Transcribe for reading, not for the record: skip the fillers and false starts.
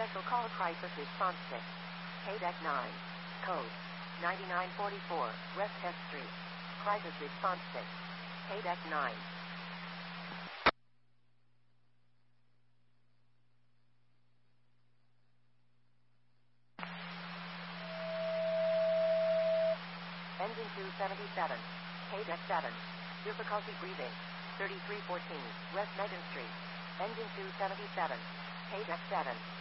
Special call crisis response 6. Haydeck 9. Code 9944, West F Street. Crisis response 6. Haydeck 9. Engine 277. Haydeck 7. Difficulty breathing. 3314, West Megan Street. Engine 277. Haydeck 7.